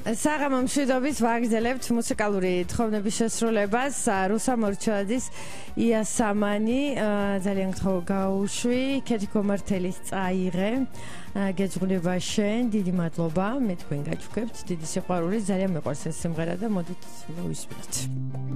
საღამო მშვიდობის ვაგრძელებთ მუსიკალური თხოვნების შესრულებას რუსა მორჩაძის იასამანი ძალიან გთხოვ გაუშვი ქეთი კომართელის წაიღე გეძღვლება შენ დიდი მადლობა მე თქვენ გაჩვქებთ დიდი სიყვარული ძალიან მეყვარს ეს სიმღერა და მოდით მოვისმინოთ